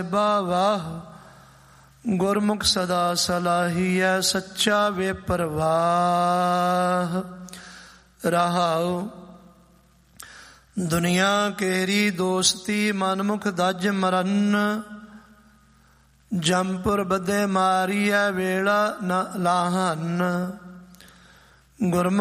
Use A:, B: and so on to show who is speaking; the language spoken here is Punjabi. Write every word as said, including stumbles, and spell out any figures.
A: ਵਾਹ ਗੁਰਮੁਖ ਸਦਾ ਸਲਾਹੀਐ ਸੱਚਾ ਬੇਪਰਵਾਹ। ਰਹਾਉ ਦੁਨੀਆ ਕੇਰੀ ਦੋਸਤੀ ਮਨਮੁਖ ਦਜ ਮਰਨ। ਜੰਪੁਰ ਬੱਧੇ ਮਾਰੀਐ ਵੇਲਾ ਨ ਲਾਹਨ। ਗੁਰਮੁਖ